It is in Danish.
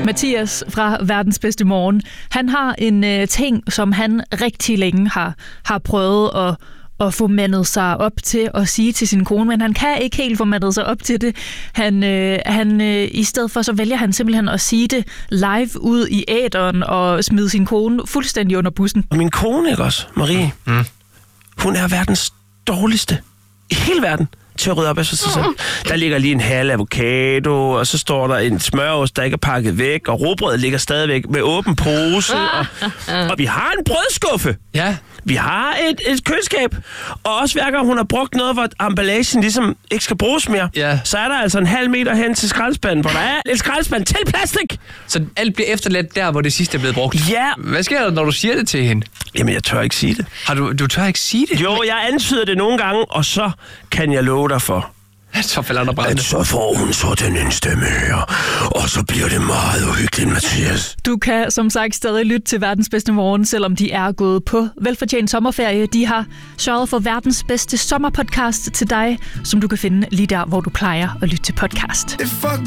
Mathias fra Verdens Bedste Morgen, han har en ting, som han rigtig længe har prøvet at få mandet sig op til at sige til sin kone, men han kan ikke helt få mandet sig op til det. Han i stedet for, så vælger han simpelthen at sige det live ud i æteren og smide sin kone fuldstændig under bussen. Min kone, ikke også, Marie? Hun er verdens dårligste i hele verden til at rydde op efter sig selv. Der ligger lige en halv avocado, og så står der en smørost, der ikke er pakket væk, og rugbrødet ligger stadigvæk med åben pose, og vi har en brødskuffe. Ja. Vi har et køleskab, og også hver gang hun har brugt noget, hvor emballagen ligesom ikke skal bruges mere, så er der altså en halv meter hen til skraldespanden, hvor der er et skraldespand til plastik. Så alt bliver efterladt der, hvor det sidste er blevet brugt? Ja. Hvad sker der, når du siger det til hende? Jamen, jeg tør ikke sige det. Du tør ikke sige det? Jo, jeg antyder det nogle gange, og så kan jeg love dig for. Så falder der brænde. Så får hun sådan en stemme her, og så bliver det meget uhyggeligt, Mathias. Du kan som sagt stadig lytte til Verdens Bedste Morgen, selvom de er gået på velfortjent sommerferie. De har sørget for verdens bedste sommerpodcast til dig, som du kan finde lige der, hvor du plejer at lytte til podcast.